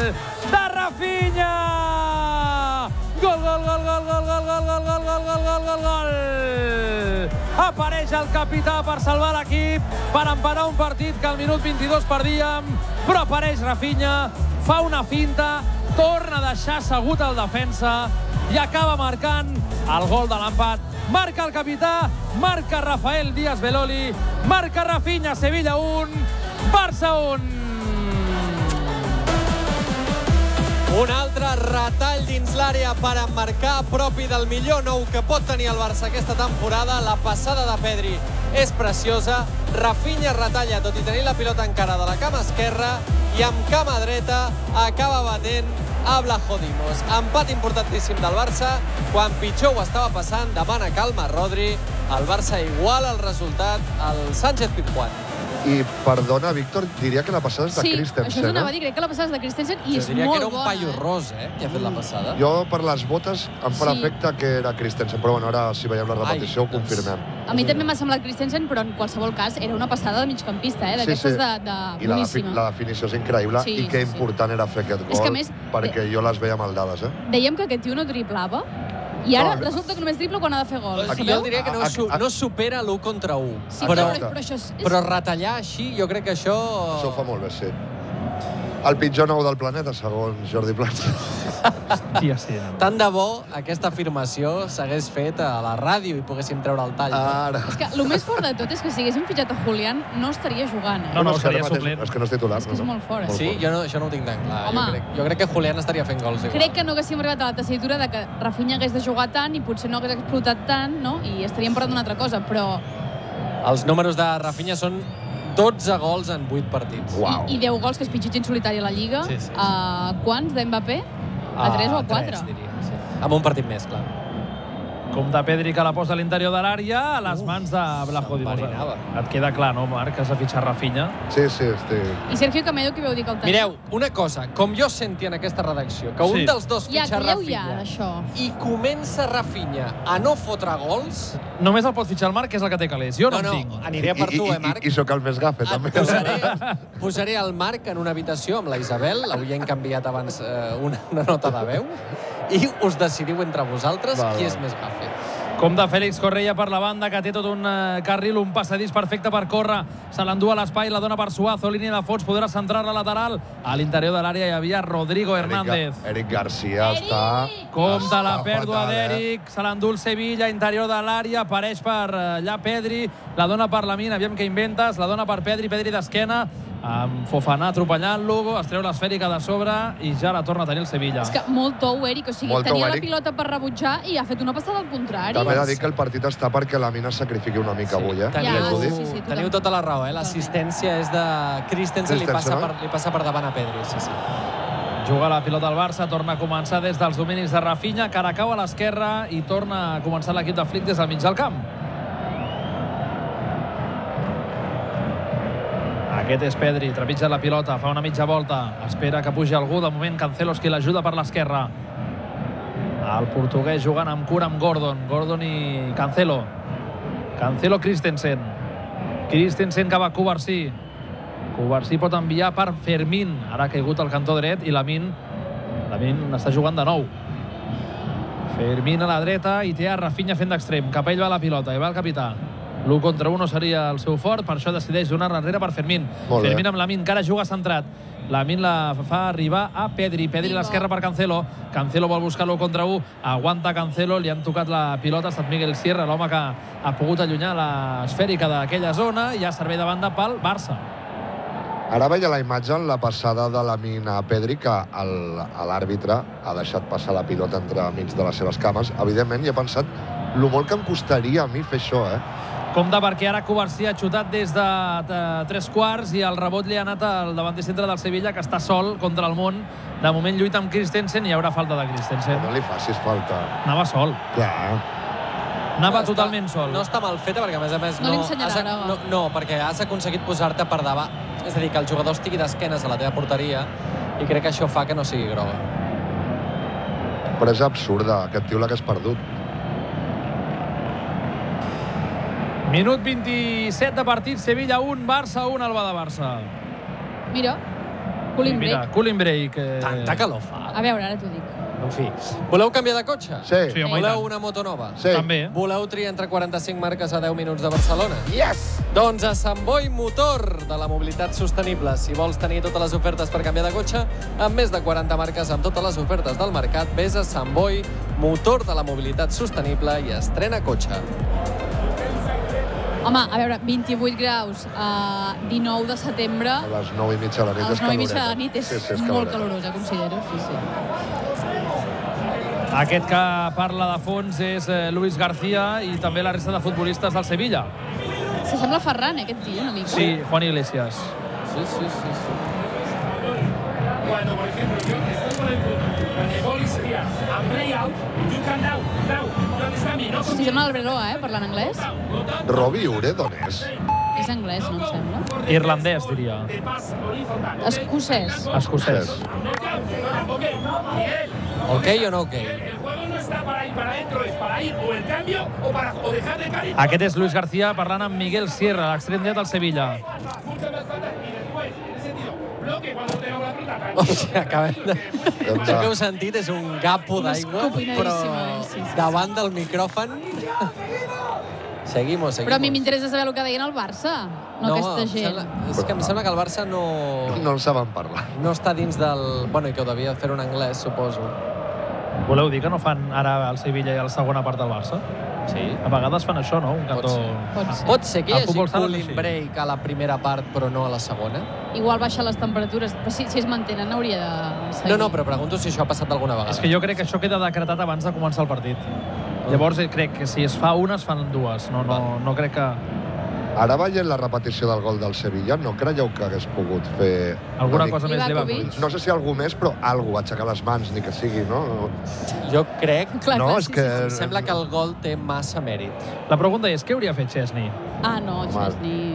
de Rafinha! Gol, gol, gol, gol, gol, gol, gol, gol, gol, gol, gol, gol, gol, gol! Apareix el capità per salvar l'equip, per empatar un partit que al minut 22 perdíem, però apareix Rafinha, fa una finta, torna a deixar assegut el defensa i acaba marcant el gol de l'empat. Marca el capità, marca Rafael Díaz Beloli, marca Rafinha, Sevilla 1, Barça 1. Un altre retall dins l'àrea per emmarcar, propi del millor nou que pot tenir el Barça aquesta temporada. La passada de Pedri és preciosa. Rafinha retalla, tot i tenir la pilota encara de la cama esquerra, i amb cama dreta acaba batent a Vlachodimos. Empat importantíssim del Barça. Quan pitjor ho estava passant, demana calma a Rodri. El Barça iguala el resultat al Sánchez-Pizjuán. I, perdona, Víctor, diria que la passada és de Christensen. Sí, això us anava a dir, crec que la passada és de Christensen i és molt bona. Jo diria que era un paio ros, que ha fet la passada. Jo, per les botes, em fa l'efecte que era Christensen, però bueno, ara, si veiem la repetició, ho confirmem. A mi també m'ha semblat Christensen, però en qualsevol cas era una passada de migcampista, d'aquestes de boníssima. I la definició és increïble, i que important era fer aquest gol, perquè jo les veia maldades. Dèiem que aquest tio no triplava, i ara resulta que només tripla quan ha de fer gols. Jo diria que no supera l'1 contra 1. Sí, però això és... Però retallar així, jo crec que això... Això ho fa molt bé, sí. El pitjor nou del planeta, segons Jordi Plata. Hòstia, sí. Tant de bo aquesta afirmació s'hagués fet a la ràdio i poguéssim treure el tall. Ara. És que el més fort de tot és que si haguéssim fitxat a Julián no estaria jugant. No, estaria suplent. És que no és titular. És que és molt fort. Sí, això no ho tinc tan clar. Jo crec que Julián estaria fent gols. Crec que no haguéssim arribat a la tessitura de que Rafinha hagués de jugar tant i potser no hagués explotat tant, no? I estaríem parlant d'una altra cosa, però... Els números de Rafinha són 12 gols en 8 partits. I 10 gols, que és pitjit en solitari a la Lliga. Quants d'Mbappé? A 3 o a 4? 3, diria. Amb un partit més, clar. Com de Pedri, que la posa a l'interior de l'àrea, a les mans de Vlachodimos. Et queda clar, no, Marc, que has de fitxar Rafinha? Sí, estic... I Sergio Camedo, qui veu dir que el tenia? Mireu, una cosa, com jo senti en aquesta redacció, que un dels dos fitxa Rafinha i comença Rafinha a no fotre gols... Només el pot fitxar el Marc, que és el que té calés. Jo no en tinc. Aniré per tu, Marc? I sóc el més gafe, també. Posaré el Marc en una habitació amb la Isabel, avui hem canviat abans una nota de veu, i us decidiu entre vosaltres qui és més gafe. Com de Félix Correia per la banda, que té tot un carril, un passadís perfecte per córrer. Se l'endú a l'espai, la dona per Suazo, línia de fons, podrà centrar-la lateral. A l'interior de l'àrea hi havia Rodrigo Hernández. Eric Garcia està... Com de la pèrdua d'Eric, se l'endú el Sevilla, interior de l'àrea, apareix per allà Pedri, la dona per Lamine, aviam què inventes, la dona per Pedri d'esquena, amb Fofana atropellant-lo, es treu l'esfèrica de sobre i ja la torna a tenir el Sevilla. És que molt tou, Eric, o sigui, tenia la pilota per rebutjar i ha fet una passada al contrari. També he de dir que el partit està perquè la Mina sacrifiqui una mica avui, Teniu tota la raó, l'assistència és de Christensen, li passa per davant a Pedri, Juga la pilota al Barça, torna a començar des dels dominis de Rafinha, Caracau a l'esquerra i torna a començar l'equip de Flick des del mig del camp. Aquest és Pedri, trepitja la pilota, fa una mitja volta, espera que pugi algú, de moment Cancelo és qui l'ajuda per l'esquerra. El portuguès jugant amb cura amb Gordon i Cancelo. Cancelo Christensen. Christensen que va a Cubarsí. Cubarsí pot enviar per Fermín, ara ha caigut al cantó dret i Lamine està jugant de nou. Fermín a la dreta i té a Rafinha fent d'extrem, cap a ell va la pilota i va el capità. L'1 contra 1 seria el seu fort, per això decideix donar-la enrere per Fermín. Fermín amb Lamine, que ara juga centrat. Lamine la fa arribar a Pedri. Pedri a l'esquerra per Cancelo. Cancelo vol buscar l'1 contra 1. Aguanta Cancelo, li han tocat la pilota. Ha estat Miguel Sierra, l'home que ha pogut allunyar l'esfèrica d'aquella zona i ha servei de banda pel Barça. Ara veia la imatge en la passada de Lamine a Pedri, que l'àrbitre ha deixat passar la pilota entre mig de les seves cames. Evidentment, i he pensat lo molt que em costaria a mi fer això, Compte perquè ara Cubarsí ha xutat des de 3/4 i el rebot li ha anat al davanter centre del Sevilla, que està sol contra el món. De moment lluita amb Christensen i hi haurà falta de Christensen. No li facis falta. Anava sol. Clar. Anava totalment sol. No està mal feta perquè, a més, no li ensenyarà groga. No, perquè has aconseguit posar-te per davant. És a dir, que el jugador estigui d'esquenes a la teva porteria i crec que això fa que no sigui groga. Però és absurda, aquest tio l'hagués perdut. Minut 27 de partit, Sevilla 1, Barça 1, Alba de Barça. Mira. Cooling Mira, break. cooling break. Tanta calor fa. A veure, ara t'ho dic. En fi, voleu canviar de cotxe? Sí. Sí, home, i Voleu tant. una moto nova? Sí. També. Voleu triar entre 45 marques a 10 minuts de Barcelona? Yes! Doncs a Sant Boi Motor, de la mobilitat sostenible. Si vols tenir totes les ofertes per canviar de cotxe, amb més de 40 marques amb totes les ofertes del mercat, vés a Sant Boi Motor de la mobilitat sostenible i estrena cotxe. Home, a veure, 28 graus, 19 de setembre, A les 9:30 de la nit a les és 9:30 de caloreta. la nit és Sí, molt caloreta. calorosa, considero. Sí. Aquest que parla de fons és Luis García i també la resta de futbolistes del Sevilla. S'assembla a Ferran, aquest tio, una mica. Sí, Juan Iglesias. Sí. Cuando, por ejemplo, yo estoy con el fútbol, el boli sería a play out, you can now, ¿dónde está mi? No, Hosti, sembla l'Alberoa, parlant anglès. Robi Ure, d'on és? És anglès, no em sembla. Irlandès, diria. de paz horizontal. Escocès. Escocès. Ok o no ok? El juego no está para ir para adentro, es para ir o el cambio o dejar de caer. Aquest és Luis García parlant amb Miguel Sierra, l'extrem dret del Sevilla. Muchas más faltas y después, en ese sentido, bloque cuando tengamos la pelota. O sigui, acabem de... Això que heu sentit és un gapo d'aigua, però sí. davant del micròfon... Seguimos. Però a mi m'interessa saber el que deien al Barça, no aquesta gent. És que em sembla que el Barça no No en saben parlar. està dins del... Bueno, i que ho devia fer en anglès, suposo. Voleu dir que no fan ara el Sevilla i a la segona part del Barça? Sí. A vegades fan això, no? Un cantó... Pot ser. Pot ser que hi Al hagi futbol sala no cooling sé. break a la primera part, però no a la segona? Igual baixar les temperatures, però si es mantenen hauria de seguir. No, però pregunto si això ha passat alguna vegada. És que jo crec que això queda decretat abans de començar el partit. Llavors crec que si es fa una, es fan dues. No crec que... Ara veient la repetició del gol del Sevilla, no creieu que hagués pogut fer... Alguna una cosa més Livakovic. Livakovic. No sé si algú més, però algú, aixecar les mans, ni que sigui, no? Jo crec... Clar, No, clar, és sí, que... sí, sí. Em sembla que el gol té massa mèrit. La pregunta és, què hauria fet Chesney? Ah, no, Chesney.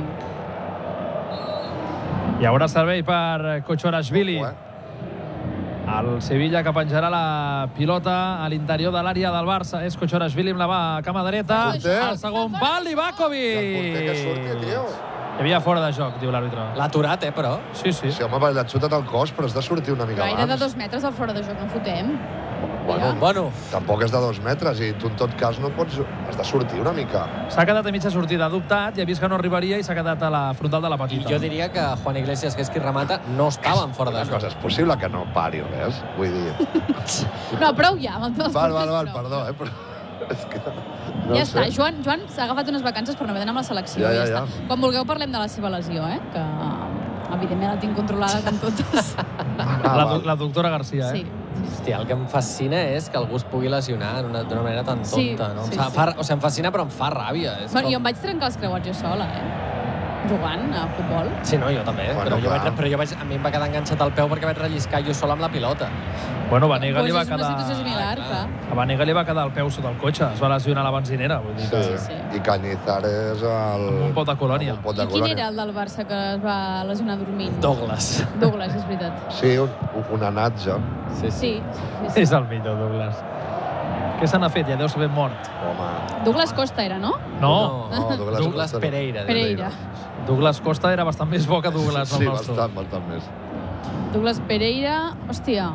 Hi haurà servei per Kochorashvili. El Sevilla que penjarà la pilota a l'interior de l'àrea del Barça. És Kochorashvili amb la cama dreta. Porter. El segon pal, I el porter que surti, Livakovic. tio. Hi havia fora de joc, diu l'àrbitre. L'ha aturat, però. Sí. Sí, home, l'ha xutat al cos, però has de sortir una mica Però era de abans. 2 metres al fora de joc, no fotem. Bueno, Tampoc és de 2 metres i tu en tot cas no pots... Has de sortir una mica. S'ha quedat a mitja sortida, ha dubtat i ha vist que no arribaria i s'ha quedat a la frontal de la i petita. jo diria que Juan Iglesias, que és qui remata, no estaven fora de Una cosa, joc. és possible que no pari res? Vull dir... No, prou ja, amb els Val, porters, prou. perdó, però... És que... Ja està, Joan s'ha agafat unes vacances per no haver d'anar amb la selecció. Ja està. està. Quan vulgueu parlem de la seva lesió, que evidentment la tinc controlada com totes. La doctora Garcia, Sí. Hòstia, el que em fascina és que algú es pugui lesionar d'una manera tan tonta, Sí, no? sí, O sigui, em fascina, però em fa ràbia. És Bueno, jo em vaig trencar els creuats jo sola, jugant a futbol. Sí, no, jo també. Bueno, però, clar. a mi em va quedar enganxat al peu perquè vaig relliscar jo sol amb la pilota. Bueno, Vanega li va és una quedar... situació similar, clar. A Vanega li va quedar el peu sota el cotxe, es va lesionar a la benzinera, vull dir que... Sí. I Cañizares al... Amb un pot de colònia. Amb un pot de I quin colònia. era el del Barça que es va lesionar dormint? Douglas. Douglas, és veritat. Sí, una natja. Sí. És el millor, Douglas. Què se n'ha fet? Ja deu ser ben mort. Home, Douglas Costa era, no? No, no, Douglas Pereira. Pereira. Douglas Costa era bastant més bo que Douglas, el Sí, nostre. bastant més. Douglas Pereira, hòstia,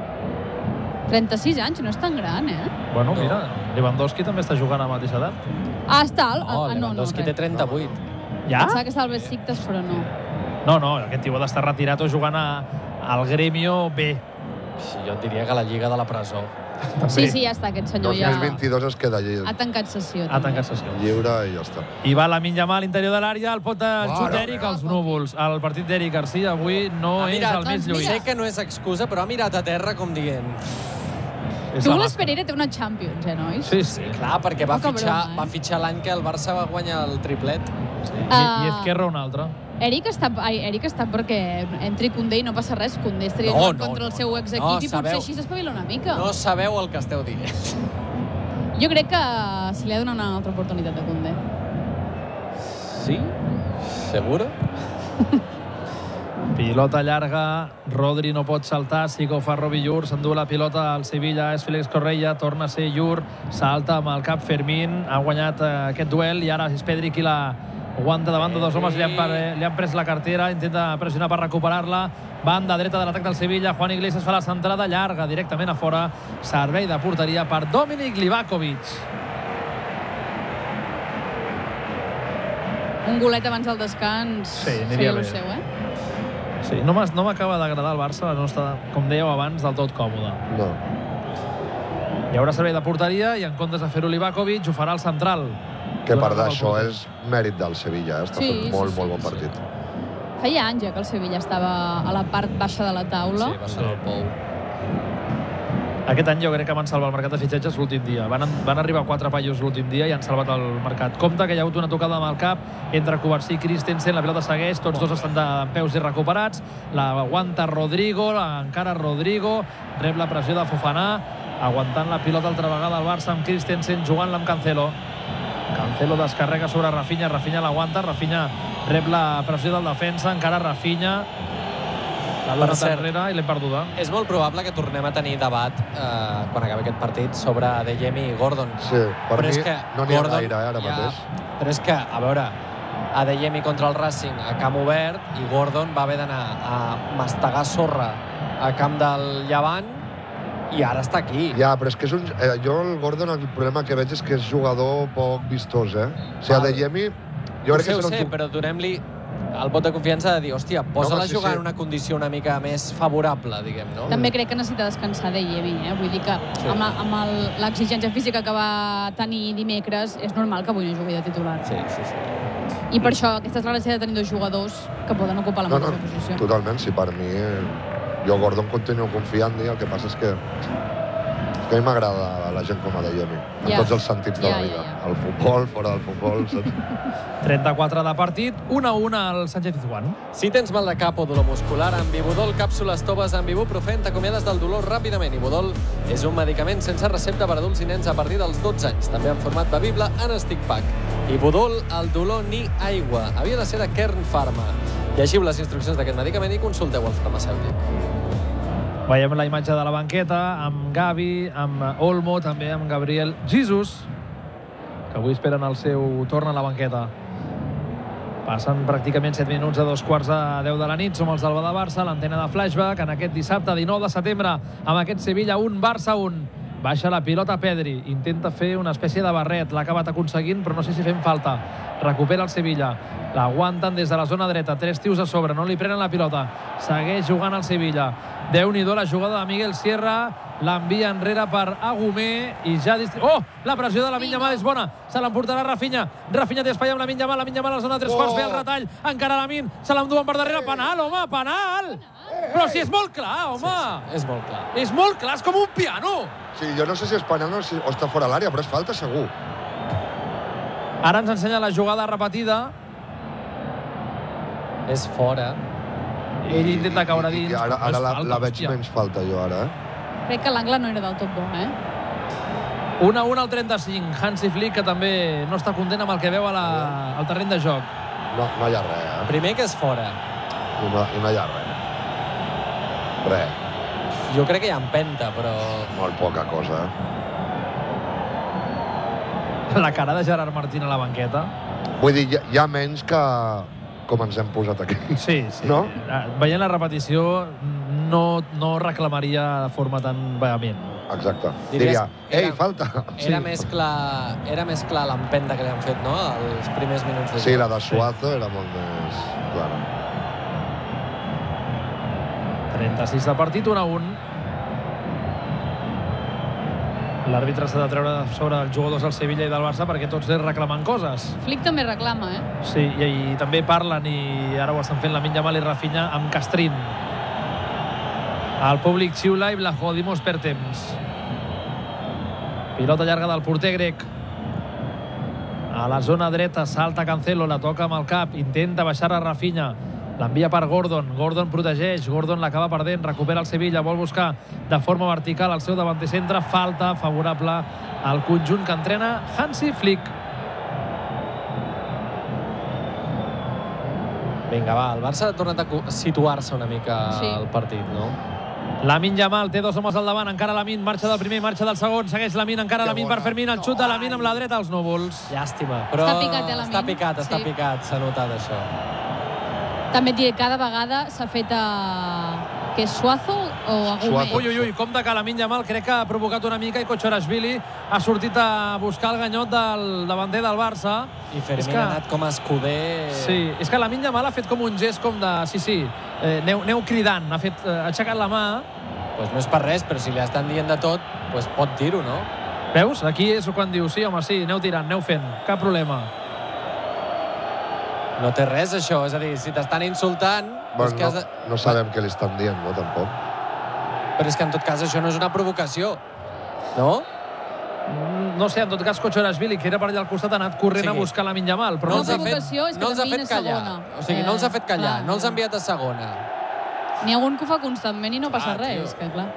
36 anys, no és tan gran, Bueno, mira, Lewandowski també està jugant a la mateixa edat. Ah, està alt? No, No, Lewandowski té 38. Ja? Pensava que estava al Besiktas, però no. No, aquest tio ha d'estar retirat o jugant al Gremio B. Sí, jo et diria que la Lliga de la presó. Sí, ja està, aquest senyor ja 2022 es queda allí ha tancat sessió. Ha tancat sessió. lliure i ja està. I va Lamine Yamal a l'interior de l'àrea, el pot de xut Mare d'Eric als núvols. El partit d'Eric Garcia avui no Ha és mirat, el més doncs lluït. mira. Sé que no és excusa, però ha mirat a terra com dient... És la Douglas màscara. Pereira té una Champions, nois? Sí. Clar, perquè va Poca fitxar, broma, va fitxar l'any que el Barça va guanyar el triplet. I Ezquerra un altre. Eric està perquè entri Koundé i no passa res. Koundé estaria No, jugant no, contra el no, seu no. exequip No, i potser sabeu. així s'espavila una mica. No sabeu el que esteu dient. Jo crec que se li ha de donar una altra oportunitat a Koundé. Sí? Seguro? Pilota llarga, Rodri no pot saltar, sí que ho fa Robi Llur, s'endú la pilota al Sevilla, és Félix Correia, torna a ser Llur, salta amb el cap Fermín, ha guanyat aquest duel i ara és Pedri qui aguanta davant de dos homes, li han pres la cartera, intenta pressionar per recuperar-la, banda dreta de l'atac del Sevilla, Juan Iglesias fa la centrada llarga directament a fora, servei de porteria per Dominik Livakovic. Un golet abans del descans seria el seu, Sí, no m'acaba d'agradar el Barça, no està, com dèieu abans, del tot còmode. No. Hi haurà servei de porteria i en comptes de fer-ho Livakovic ho farà el central. Que part d'això és mèrit del Sevilla, està fent molt bon partit. Feia anys que el Sevilla estava a la part baixa de la taula. Sí, va ser el pou. Aquest any jo crec que van salvar el mercat de fitxatges l'últim dia. Van arribar 4 paios l'últim dia i han salvat el mercat. Compte que hi ha hagut una tocada amb el cap entre Covarsí i Christensen, la pilota segueix, tots dos estan de peus i recuperats, la aguanta Rodrigo, encara Rodrigo, rep la pressió de Fofana, aguantant la pilota altra vegada el Barça amb Christensen, jugant-la amb Cancelo. Cancelo descarrega sobre Rafinha, Rafinha l'aguanta, Rafinha rep la pressió del defensa, encara Rafinha, la dona enrere i l'hem perduda. És molt probable que tornem a tenir debat quan acabi aquest partit sobre Adeyemi i Gordon. Sí, per mi no n'hi ha gaire ara mateix. Però és que, a veure, Adeyemi contra el Racing a camp obert i Gordon va haver d'anar a mastegar sorra a camp del Llevant i ara està aquí. Ja, però és que és jo el Gordon el problema que veig és que és jugador poc vistós, O sigui, Adeyemi... Ho sé, però donem-li el vot de confiança de dir, hòstia, posa-la a jugar en una condició una mica més favorable, diguem, no? També crec que necessita descansar Adeyemi, Vull dir que amb l'exigència física que va tenir dimecres és normal que avui no jugui de titular. Sí. I per això aquesta és la gràcia de tenir dos jugadors que poden ocupar la mateixa posició. Totalment, sí, per mi jo Gordon continuo confiant-hi, el que passa és que a mi m'agrada la gent com Adeyemi, en tots els sentits de la vida. El futbol, fora del futbol... 34 de partit, 1-1 al Sánchez-Pizjuán. Si tens mal de cap o dolor muscular, amb Ibudol, càpsules toves amb ibuprofen, t'acomiades del dolor ràpidament. Ibudol és un medicament sense recepta per adults i nens a partir dels 12 anys, també en format bevible en stick pack. Ibudol, el dolor ni aigua. Havia de ser de Kern Pharma. Llegiu les instruccions d'aquest medicament i consulteu el farmacèutic. Veiem la imatge de la banqueta amb Gavi, amb Olmo, també amb Gabriel Jesus, que avui esperen el seu torn a la banqueta. Passen pràcticament 7 minuts a 2:15 de la nit. Som els d'Alba de Barça, l'antena de Flashback, en aquest dissabte 19 de setembre, amb aquest Sevilla 1, Barça 1. Baixa la pilota Pedri, intenta fer una espècie de barret, l'ha acabat aconseguint, però no sé si fem falta. Recupera el Sevilla, l'aguanten des de la zona dreta, 3 tios a sobre, no li prenen la pilota, segueix jugant el Sevilla. Déu-n'hi-do la jugada de Miguel Sierra, l'envia enrere per Agumé i ja la pressió de Lamine Yamal és bona, se l'emportarà Rafinha, Rafinha té espai amb Lamine Yamal, Lamine Yamal a la zona 3 quarts, ve el retall, encara Lamine, se l'enduen per darrere, penal, home, penal! Però si és molt clar, home! Sí, és molt clar. És molt clar, és com un piano! Sí, jo no sé si és penal o està fora l'àrea, però és falta segur. Ara ens ensenya la jugada repetida. És fora. Ell intenta caure dins. Ara la veig menys falta jo, ara. Crec que l'angle no era del tot bo, 1-1 al 35. Hansi Flick, que també no està content amb el que veu al terreny de joc. No hi ha res, Primer que és fora. I no hi ha res. Res. Jo crec que hi ha empenta, però... Molt poca cosa, La cara de Gerard Martín a la banqueta. Vull dir, hi ha menys que com ens hem posat aquí. Sí. No? Veient la repetició, no reclamaria de forma tan vehement. Exacte. Diria, falta. Era més clar l'empenta que li han fet, no?, als primers minuts de joc. Sí, la de Suazo era molt més clara. 36 de partit, 1-1. L'àrbitre s'ha de treure sobre els jugadors del Sevilla i del Barça perquè tots reclamen coses. Flick també reclama, Sí, i també parlen, i ara ho estan fent Lamine Yamal i Rafinha amb Castrín. El públic xiula i la jodimos per temps. Pilota llarga del porter grec. A la zona dreta salta Cancelo, la toca amb el cap, intenta baixar a Rafinha. L'envia per Gordon, Gordon protegeix, Gordon l'acaba perdent, recupera el Sevilla, vol buscar de forma vertical el seu davanter centre, falta favorable al conjunt que entrena Hansi Flick. Vinga, va, el Barça ha tornat a situar-se una mica al partit, no? Lamine Yamal té 2 homes al davant, encara Lamine, marxa del primer, marxa del segon, segueix Lamine, encara Lamine per Fermín, el xut de Lamine amb la dreta als núvols. Llàstima, però Està picat, Lamine. està picat, s'ha notat això. També et diré, cada vegada s'ha fet que és Suazo o Agüero. Ui, compte que Lamine Yamal crec que ha provocat una mica i Kochorashvili ha sortit a buscar el ganyot del davanter del Barça. I Fermín ha anat com a escuder. Sí, és que Lamine Yamal ha fet com un gest com de... Sí, aneu cridant, ha aixecat la mà. Doncs no és per res, però si li estan dient de tot, doncs pot dir-ho, no? Veus? Aquí és quan diu, sí, home, sí, aneu tirant, aneu fent, cap problema. No té res, això. És a dir, si t'estan insultant... Bueno, no sabem què li estan dient, no, tampoc. Però és que en tot cas això no és una provocació, no? No sé, en tot cas Kochorashvili, que era per allà al costat, ha anat corrent a buscar Lamine Yamal. Però no els ha fet callar. O sigui, no els ha fet callar, no els ha enviat a segona. N'hi ha un que ho fa constantment i no passa res, que clar.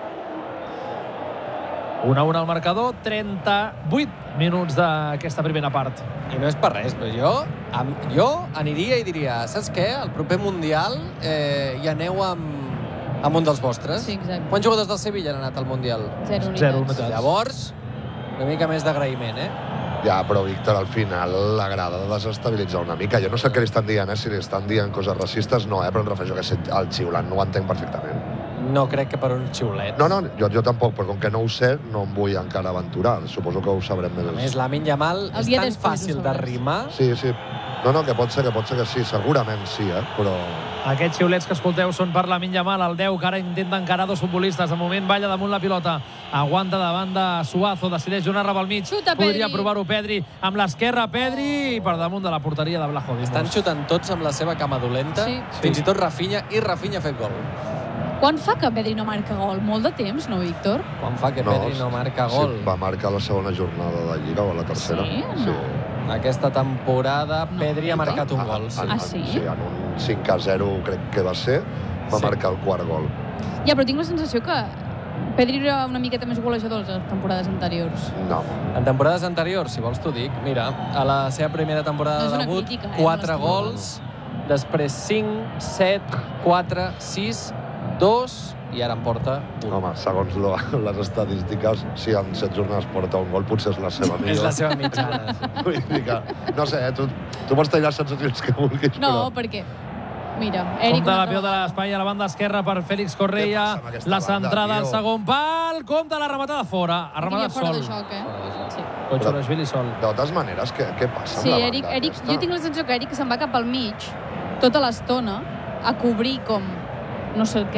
1-1 al marcador, 38 minuts d'aquesta primera part. I no és per res, però jo aniria i diria, saps què? El proper Mundial hi aneu amb un dels vostres. Sí, exacte. Quants jugadors del Sevilla han anat al Mundial? 0 unitats. Llavors, una mica més d'agraïment, Ja, però Víctor, al final l'agrada desestabilitzar una mica. Jo no sé què li estan dient, si li estan dient coses racistes, no, però em refereixo que el xiulant no ho entenc perfectament. No crec que per un xiulet. No, jo tampoc, però com que no ho sé, no em vull encara aventurar. Suposo que ho sabrem més. A més, Lamine Yamal és tan fàcil d'arrimar. Sí. No, que pot ser que sí, segurament sí, però... Aquests xiulets que escolteu són per Lamine Yamal, el 10, que ara intenta encarar 2 futbolistes. De moment balla damunt la pilota. Aguanta davant de Suazo, decideix donar-la al mig. Podria provar-ho Pedri amb l'esquerra, Pedri, per damunt de la porteria de Blajovic. Estan xutant tots amb la seva cama dolenta. Fins i tot Rafinha, i Rafinha ha fet gol. Quan fa que Pedri no marca gol? Molt de temps, no, Víctor? Quan fa que Pedri no marca gol? Sí, va marcar la segona jornada de Lliga o la tercera. Sí? Aquesta temporada Pedri ha marcat un gol. Sí, en un 5-0 crec que va ser, va marcar el quart gol. Ja, però tinc la sensació que Pedri era una miqueta més golejador a les temporades anteriors. No. En temporades anteriors, si vols t'ho dic, mira, a la seva primera temporada de debut, 4 gols, després 5, 7, 4, 6, 2 i ara en porta 1. Home, segons les estadístiques, si en 7 jornades porta un gol, potser és la seva millor. És la seva mitjana. Vull dir que, no sé, tu pots tallar les sensacions que vulguis, no, perquè... Mira, Eric... Compte la pilota de l'espai a la banda esquerra per Félix Correia. La centrada al segon pal. Compte la rematada fora. Ha rematat sol. Fora de joc, Sí. Kochorashvili sol. De totes maneres, què passa amb la banda? Sí, Eric, jo tinc la sensació que Eric se'n va cap al mig tota l'estona a cobrir com no sé el què.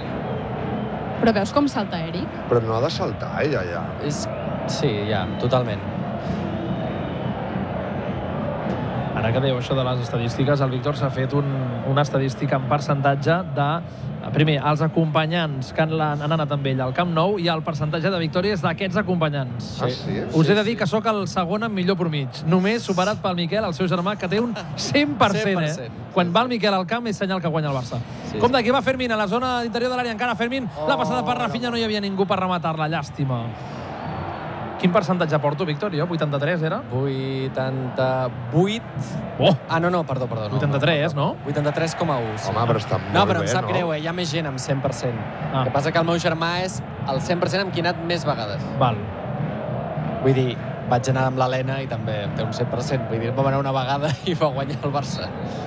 Però veus com salta Eric? Però no ha de saltar, ella, ja. Sí, ja, totalment. Ara que dèieu això de les estadístiques, el Víctor s'ha fet una estadística en percentatge de, primer, els acompanyants que han anat amb ell al Camp Nou i el percentatge de victòries d'aquests acompanyants. Sí. Us he de dir que sóc el segon amb millor promig, només superat pel Miquel, el seu germà, que té un 100%. Quan va el Miquel al camp és senyal que guanya el Barça. Com d'aquí va Fermín a la zona d'interior de l'àrea, encara Fermín, la passada per Rafinha, no hi havia ningú per rematar-la, llàstima. Quin percentatge porto, Víctor? Jo, 83, era? 88... Oh! No, perdó. 83, no? 83,1. Home, però està molt bé, no? Però em sap greu, hi ha més gent amb 100%. El que passa que el meu germà és el 100% amb qui ha anat més vegades. Val. Vull dir, vaig anar amb l'Helena i també té un 100%. Vull dir, vam anar una vegada i va guanyar el Barça.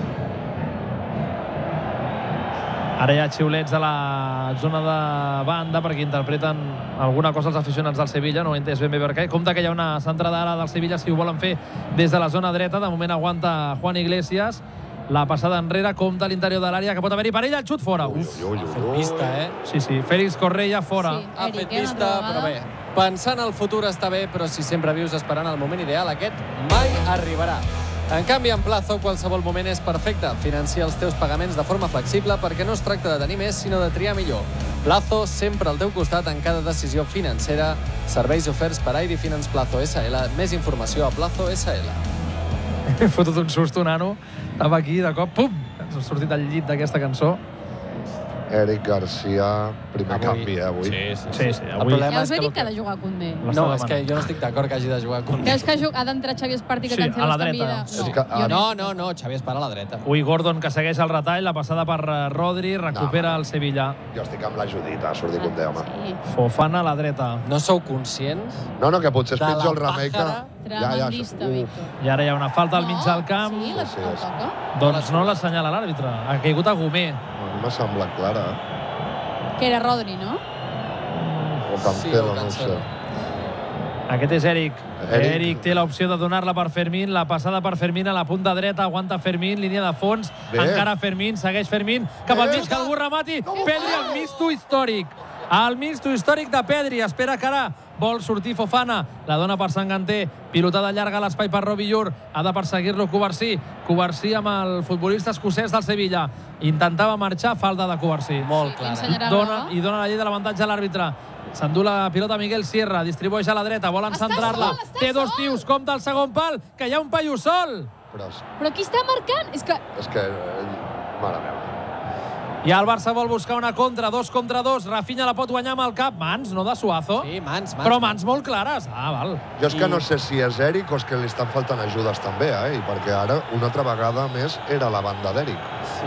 Ara hi ha xiulets a la zona de banda perquè interpreten alguna cosa els aficionats del Sevilla, no he entès ben bé per què. Compte que hi ha una centrada ara del Sevilla, si ho volen fer des de la zona dreta. De moment aguanta Juan Iglesias. La passada enrere, compte a l'interior de l'àrea, que pot haver-hi per ella, el xut fora. Ha fet vista, Sí, Félix Correia fora. Sí, ha fet vista, però bé. Pensar en el futur està bé, però si sempre vius esperant el moment ideal, aquest mai arribarà. En canvi, en Plazo, qualsevol moment és perfecte. Financia els teus pagaments de forma flexible perquè no es tracta de tenir més, sinó de triar millor. Plazo, sempre al teu costat en cada decisió financera. Serveis oferts per ID Finance Plazo SL. Més informació a Plazo SL. He fotut un susto, nano. Estava aquí, de cop, pum! S'ha sortit al llit d'aquesta cançó. Eric Garcia, primer canvi, avui. Sí, El avui. problema Ja és us he que dit que ha de jugar Koundé. No, és que jo no estic d'acord que hagi de jugar Koundé. Creus que ha d'entrar Xavi Esparti que Sí, Cancelo a la es canvia dreta. de... És que- No, Xavi Espar a la dreta. Avui Gordon, que segueix el retall, la passada per Rodri, recupera el Sevilla. Jo estic amb la Judita, a sortir Koundé, home. Sí. Fofana a la dreta. No sou conscients? No, que potser es De pitja la el remei que... pàjara. Tremendista, Víctor. I ara hi ha una falta al mig del camp. Sí, la Sí, el sí. toca. Doncs no l'assenyala l'àrbitre. Ha caigut a Gomé. A mi m'ha semblat clara, Que era Rodri, no? O Cancelo, o no ho sé. Cancelo. Aquest és Eric. Eric. Eric té l'opció de donar-la per Fermín. La passada per Fermín a la punta dreta. Aguanta Fermín, línia de fons. Bé. Encara Fermín, segueix Fermín. Cap al mig, que algú remati. Pedri, al misto històric. Al misto històric de Pedri. Espera que ara vol sortir Fofana. La dona per Sanganté. Pilotada llarga a l'espai per Robillur. Ha de perseguir-lo Covarsí. Covarsí amb el futbolista escocès del Sevilla. Intentava marxar, falta de Covarsí. Molt clara. ensenyarà I dona la llei de l'avantatge a l'àrbitre. S'endú la pilota Miguel Sierra, distribueix a la dreta, volen centrar-la. sol, Té dos sol. tios, compta el segon pal, que hi ha un paio sol. Però qui està marcant? És que... Mare meva. I el Barça vol buscar una contra, 2 contra 2. Rafinha la pot guanyar amb el cap. Mans, no de Suazo. Sí, mans. Però mans molt clares. Ah, val. Jo és que no sé si és Eric o és que li estan faltant ajudes també, I perquè ara una altra vegada més era la banda d'Eric. Sí.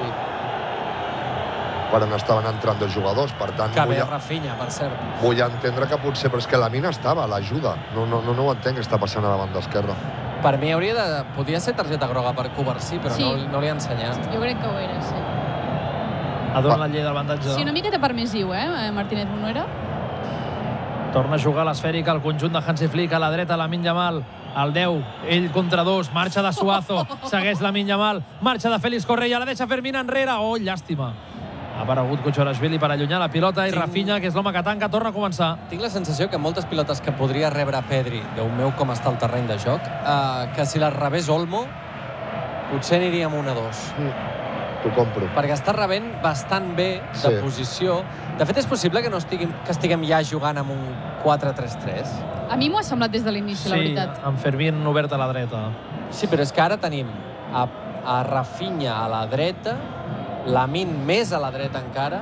Per on estaven entrant dos jugadors, per tant Que bé Rafinha, per cert. vull entendre que potser, però és que la mina estava a l'ajuda. No ho entenc què està passant a la banda esquerra. Per mi podia ser targeta groga per Covarsí, però Sí. no li ha ensenyat. Jo crec que ho era, sí. Ha donat la llei de l'avantatge. Sí, una miqueta permissiu, Martínez Munuera? Torna a jugar l'esfèrica al conjunt de Hansi Flick, a la dreta Lamine Yamal, el 10, ell contra 2, marxa de Suazo, segueix Lamine Yamal, marxa de Félix Correia, la deixa Fermín enrere, oh, llàstima. Ha aparegut Kotxarashvili per allunyar la pilota i Rafinha, que és l'home que tanca, torna a començar. Tinc la sensació que moltes pilotes que podria rebre Pedri, Déu meu com està el terreny de joc, que si les rebés Olmo, potser aniríem 1-2. T'ho compro. Perquè està rebent bastant bé de Sí. posició. De fet, és possible que no estiguem ja jugant amb un 4-3-3. A mi m'ho ha semblat des de l'inici, la veritat. amb Fermín obert a la dreta. Sí, però és que ara tenim a Rafinha a la dreta, Lamine més a la dreta encara,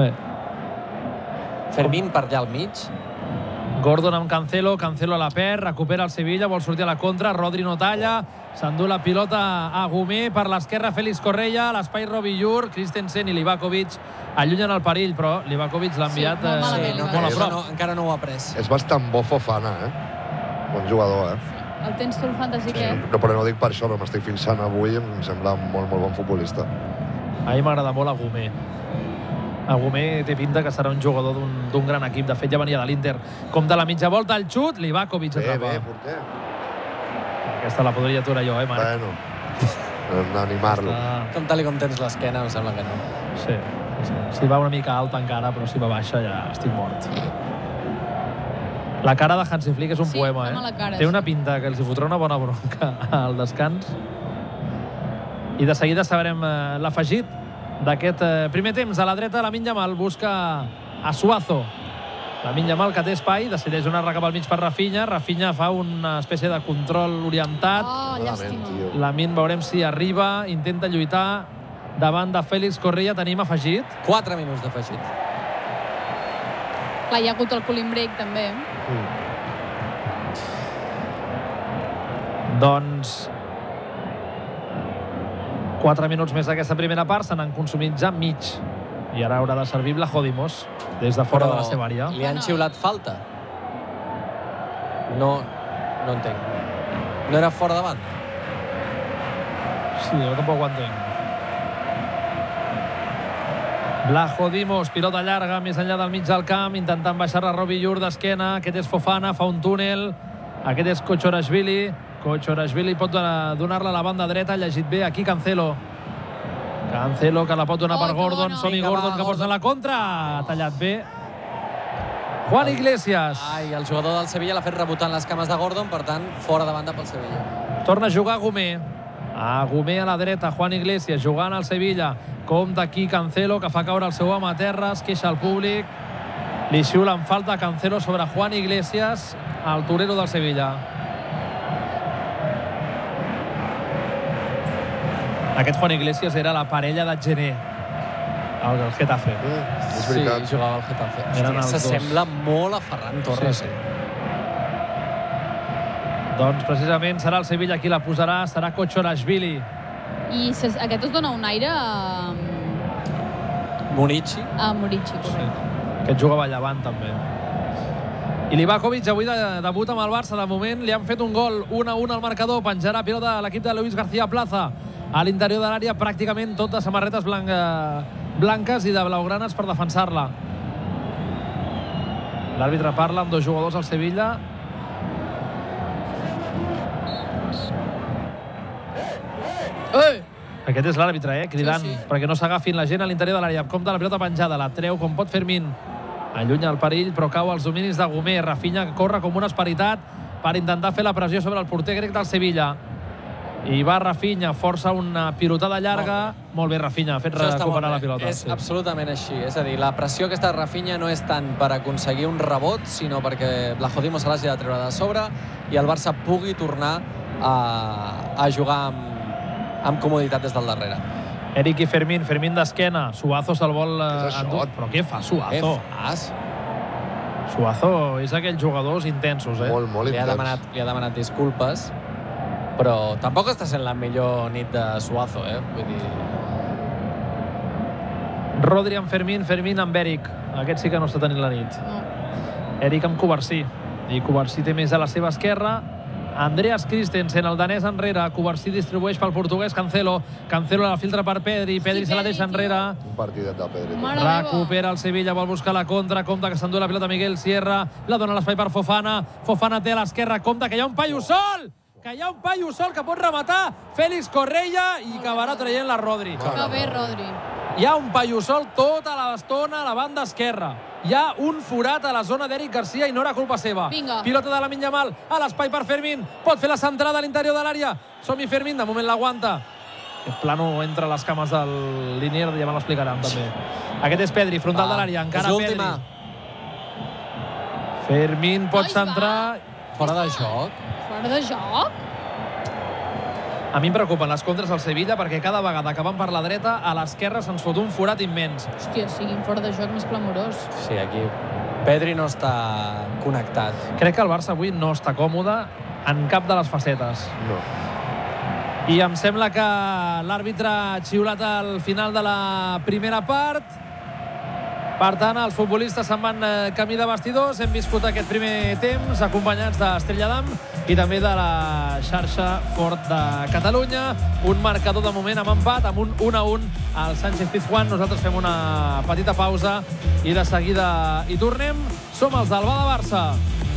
Fermín per allà al mig. Gordon amb Cancelo, Cancelo a la perd, recupera el Sevilla, vol sortir a la contra, Rodri no talla, s'endú la pilota a Gomé, per l'esquerra Félix Correia, l'espai Robillur, Christensen i Livakovic allunyen el perill, però Livakovic l'ha enviat molt malament, molt a Livakovic. prop. Encara no ho ha pres. És bastant bo Fofana, Bon jugador, El tens tu el fantasy, què? No, però no ho dic per això, però m'estic fixant avui, em sembla molt, molt bon futbolista. A mi m'agrada molt a Gomé. A Gomé té pinta que serà un jugador d'un gran equip. De fet, ja venia de l'Inter. Com de la mitja volta, el xut, Livakovic atrapa. Bé, porter. Aquesta la podria aturar jo, Marc? Bueno, hem d'animar-lo. Com tal com tens l'esquena, em sembla que no. Sí. Si va una mica alta encara, però si va baixa ja estic mort. La cara de Hansi Flick és un poema, fa mala cara, Té una sí. pinta que els hi fotrà una bona bronca al descans. I de seguida sabrem l'afegit d'aquest primer temps. A la dreta, Lamine Yamal busca a Suazo. Lamine Yamal, que té espai, decideix donar-la cap al mig per Rafinha. Rafinha fa una espècie de control orientat. Oh, llàstima. Lamine veurem si arriba, intenta lluitar davant de Félix Correia. Tenim afegit. 4 minuts d'afegit. Clar, hi ha hagut el cooling break, també. Doncs 4 minuts més d'aquesta primera part, se n'han consumit ja mig. I ara haurà de servir Vlachodimos des de fora de la seva àrea. Li han xiulat falta? No entenc. No era fora de banda? Sí, jo tampoc ho entenc. Vlachodimos, pilota llarga, més enllà del mig del camp, intentant baixar la Robillur d'esquena. Aquest és Fofana, fa un túnel. Aquest és Kotxarashvili. Kotxarashvili pot donar-la a la banda dreta, ha llegit bé aquí Cancelo. Cancelo, que la pot donar per Gordon. bona. Som-hi Vinga, Gordon, va, que posa Gordon. la contra. Ha tallat bé. Juan Iglesias. Ai, el jugador del Sevilla l'ha fet rebotant les cames de Gordon, per tant, fora de banda pel Sevilla. Torna a jugar Gomé. A Gomé a la dreta, Juan Iglesias jugant al Sevilla. Compte aquí Cancelo, que fa caure el seu home a terra, es queixa el públic. Li xiulen falta Cancelo sobre Juan Iglesias, el torero del Sevilla. Aquest Juan Iglesias era la parella de Gené El Getafe. És Sí, veritat. jugava al Getafe. Eren Hòstia, els dos. s'assembla molt a Ferran Torres. Sí. Doncs precisament serà el Sevilla qui la posarà, serà Kochorashvili. I aquest us dona un aire a Murici. Murici, correcte. Aquest jugava a Llevant, també. I Livakovic avui debuta amb el Barça. De moment li han fet un gol, 1-1 al marcador. Penjarà pilota a l'equip de Luis García Plaza. A l'interior de l'àrea, pràcticament tot de samarretes blanques i de blaugranes per defensar-la. L'àrbitre parla amb dos jugadors al Sevilla. Aquest és l'àrbitre, cridant, Sí. perquè no s'agafin la gent a l'interior de l'àrea. Compte la pilota penjada, la treu com pot Fermín. Allunya el perill, però cau als dominis de Gomer. Rafinha corre com un esperitat per intentar fer la pressió sobre el porter grec del Sevilla. I va Rafinha, força una pilotada llarga. Molt bé, Rafinha, ha fet recuperar la pilota. És absolutament així. És a dir, la pressió que està de Rafinha no és tant per aconseguir un rebot, sinó perquè Blajodimo se l'hagi de treure de sobre i el Barça pugui tornar a jugar amb comoditat des del darrere. Eric i Fermín d'esquena. Suazo se'l vol És això? endur. Però què fa Suazo? Què fas? Suazo és aquells jugadors intensos, Molt Li ha demanat disculpes, però tampoc està sent la millor nit de Suazo, Vull dir... Rodri amb Fermín amb Eric. Aquest sí que no està tenint la nit. No. Eric amb Covarsí. I Covarsí té més a la seva esquerra. Andreas Christensen, el danès enrere. Covarsí distribueix pel portuguès Cancelo. Cancelo la filtra per Pedri. Pedri se la deixa enrere. Un partidet de Pedri. Mare meva. Recupera el Sevilla, vol buscar la contra. Compte que s'endú la pilota Miguel Sierra. La dona l'espai per Fofana. Fofana té a l'esquerra. Compte que hi ha un paio sol! Que hi ha un paio sol que pot rematar Félix Correia i acabarà traient la Rodri. Que bé, Rodri. Hi ha un paio sol tota l'estona a la banda esquerra. Hi ha un forat a la zona d'Eric Garcia i no era culpa seva. Vinga. Pilota de Lamine Yamal a l'espai per Fermín. Pot fer la centrada a l'interior de l'àrea. Som-hi Fermín, de moment l'aguanta. Aquest plano entre les cames del Linier, ja me l'explicaran també. Aquest és Pedri, frontal de l'àrea. Encara és Pedri. l'última. Fermín pot Ai, centrar. Fora de joc. Fora de joc? A mi em preocupen les contres al Sevilla perquè cada vegada que van per la dreta, a l'esquerra se'ns fot un forat immens. Hòstia, siguin fora de joc més clamorós. Sí, aquí Pedri no està connectat. Crec que el Barça avui no està còmode en cap de les facetes. No. I em sembla que l'àrbitre ha xiulat al final de la primera part. Per tant, els futbolistes se'n van camí de vestidors. Hem viscut aquest primer temps acompanyats d'Estrella d'Am i també de la xarxa Fort de Catalunya. Un marcador de moment amb empat, amb un 1-1 al Sánchez-Pizjuán. Nosaltres fem una petita pausa i de seguida hi tornem. Som els d'Alba de Barça.